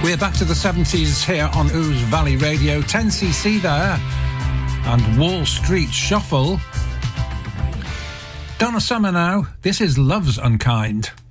We're back to the 70s here on Ouse Valley Radio. 10cc there, and Wall Street Shuffle. Donna Summer now. This is Love's Unkind.